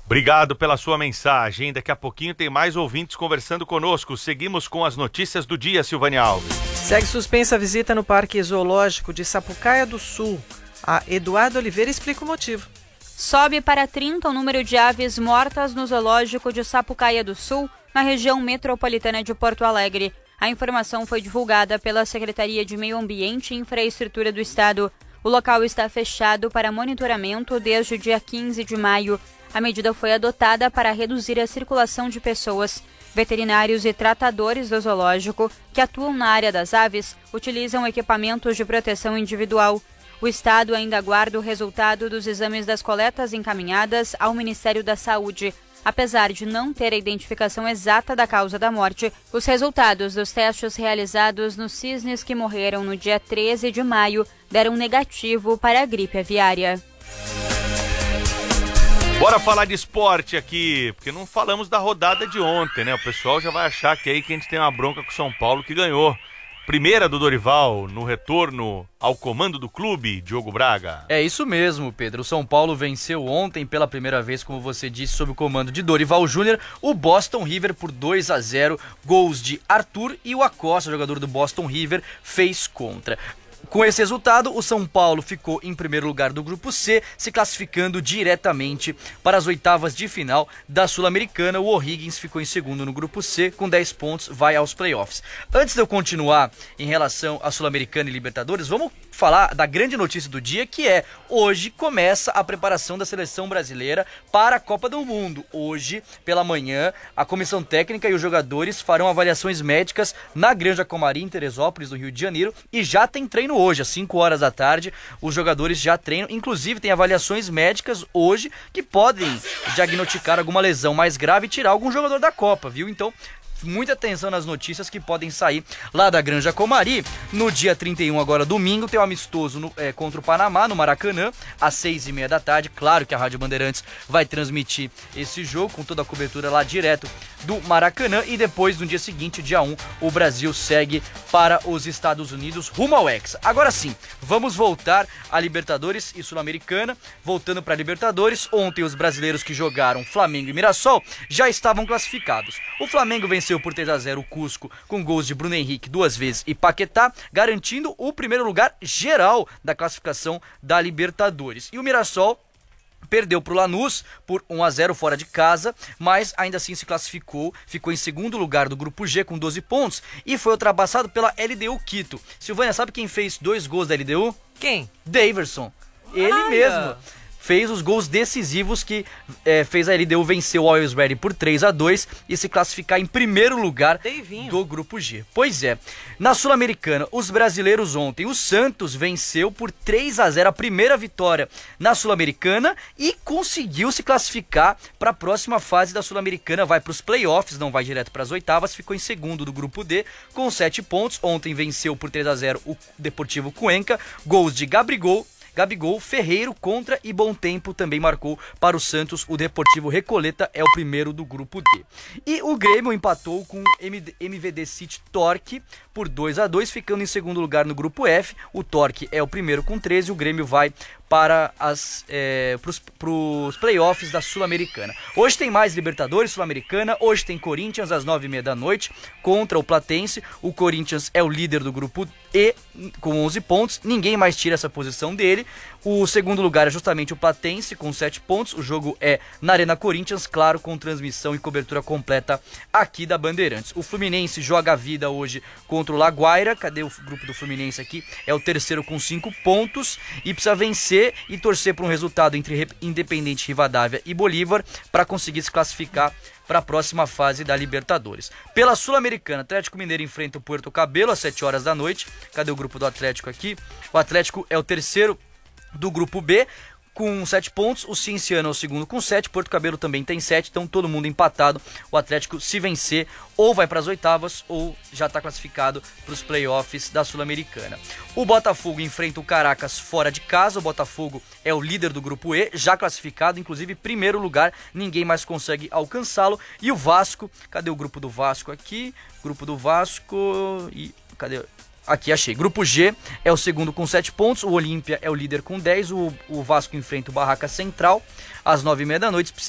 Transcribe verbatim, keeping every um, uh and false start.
Obrigado pela sua mensagem. Daqui a pouquinho tem mais ouvintes conversando conosco. Seguimos com as notícias do dia, Silvânia Alves. Segue suspensa a visita no Parque Zoológico de Sapucaia do Sul. A Eduardo Oliveira explica o motivo. Sobe para trinta o número de aves mortas no zoológico de Sapucaia do Sul, na região metropolitana de Porto Alegre. A informação foi divulgada pela Secretaria de Meio Ambiente e Infraestrutura do Estado. O local está fechado para monitoramento desde o dia quinze de maio. A medida foi adotada para reduzir a circulação de pessoas. Veterinários e tratadores do zoológico que atuam na área das aves utilizam equipamentos de proteção individual. O Estado ainda aguarda o resultado dos exames das coletas encaminhadas ao Ministério da Saúde. Apesar de não ter a identificação exata da causa da morte, os resultados dos testes realizados nos cisnes que morreram no dia treze de maio deram negativo para a gripe aviária. Bora falar de esporte aqui, porque não falamos da rodada de ontem, né? O pessoal já vai achar que aí que a gente tem uma bronca com o São Paulo que ganhou. Primeira do Dorival no retorno ao comando do clube, Diogo Braga. É isso mesmo, Pedro. O São Paulo venceu ontem pela primeira vez, como você disse, sob o comando de Dorival Júnior, o Boston River por dois a zero. Gols de Arthur e o Acosta, jogador do Boston River, fez contra. Com esse resultado, o São Paulo ficou em primeiro lugar do Grupo C, se classificando diretamente para as oitavas de final da Sul-Americana. O O'Higgins ficou em segundo no Grupo C, com dez pontos, vai aos playoffs. Antes de eu continuar em relação à Sul-Americana e Libertadores, vamos falar da grande notícia do dia, que é, hoje começa a preparação da seleção brasileira para a Copa do Mundo. Hoje, pela manhã, a comissão técnica e os jogadores farão avaliações médicas na Granja Comari, em Teresópolis, no Rio de Janeiro, e já tem treino hoje, às cinco horas da tarde, os jogadores já treinam, inclusive tem avaliações médicas hoje que podem diagnosticar alguma lesão mais grave e tirar algum jogador da Copa, viu? Então, muita atenção nas notícias que podem sair lá da Granja Comari. No dia trinta e um, agora domingo, tem um amistoso no, é, contra o Panamá, no Maracanã, às seis e meia da tarde. Claro que a Rádio Bandeirantes vai transmitir esse jogo com toda a cobertura lá direto do Maracanã. E depois, no dia seguinte, dia um, o Brasil segue para os Estados Unidos rumo ao Hexa. Agora sim, vamos voltar a Libertadores e Sul-Americana. Voltando para a Libertadores, ontem os brasileiros que jogaram Flamengo e Mirassol já estavam classificados. O Flamengo venceu por três a zero o Cusco com gols de Bruno Henrique duas vezes e Paquetá, garantindo o primeiro lugar geral da classificação da Libertadores. E o Mirassol perdeu para o Lanús por um a zero fora de casa, mas ainda assim se classificou, ficou em segundo lugar do Grupo G com doze pontos e foi ultrapassado pela L D U Quito. Silvânia, sabe quem fez dois gols da L D U? Quem? Daverson. Ele Olha. mesmo. Fez os gols decisivos que é, fez a L D U vencer o Always Ready por três a dois e se classificar em primeiro lugar Deivinho. do Grupo G. Pois é, na Sul-Americana, os brasileiros ontem, o Santos venceu por três a zero a primeira vitória na Sul-Americana e conseguiu se classificar para a próxima fase da Sul-Americana, vai para os playoffs, não vai direto para as oitavas, ficou em segundo do Grupo D com sete pontos. Ontem venceu por três a zero o Deportivo Cuenca, gols de Gabigol, Gabigol, Ferreiro, Contra e Bom Tempo também marcou para o Santos. O Deportivo Recoleta é o primeiro do Grupo D. E o Grêmio empatou com o M V D City Torque por dois a dois, ficando em segundo lugar no Grupo F. O Torque é o primeiro com treze, o Grêmio vai para as é, para os playoffs da Sul-Americana. Hoje tem mais Libertadores, Sul-Americana. Hoje tem Corinthians às nove e meia da noite contra o Platense. O Corinthians é o líder do Grupo E com onze pontos. Ninguém mais tira essa posição dele. O segundo lugar é justamente o Platense com sete pontos. O jogo é na Arena Corinthians, claro, com transmissão e cobertura completa aqui da Bandeirantes. O Fluminense joga a vida hoje contra o Laguaira. Cadê o grupo do Fluminense aqui? É o terceiro com cinco pontos e precisa vencer e torcer por um resultado entre Independente Rivadavia e Bolívar para conseguir se classificar para a próxima fase da Libertadores. Pela Sul-Americana, Atlético Mineiro enfrenta o Puerto Cabelo às sete horas da noite. Cadê o grupo do Atlético aqui? O Atlético é o terceiro do Grupo B com sete pontos, o Cienciano é o segundo com sete, Porto Cabelo também tem sete, então todo mundo empatado. O Atlético, se vencer, ou vai para as oitavas ou já está classificado para os playoffs da Sul-Americana. O Botafogo enfrenta o Caracas fora de casa. O Botafogo é o líder do Grupo E, já classificado, inclusive primeiro lugar, ninguém mais consegue alcançá-lo. E o Vasco, cadê o grupo do Vasco aqui? Grupo do Vasco e cadê? Aqui, achei. Grupo G é o segundo com sete pontos. O Olímpia é o líder com dez. O, o Vasco enfrenta o Barraca Central às nove e meia da noite.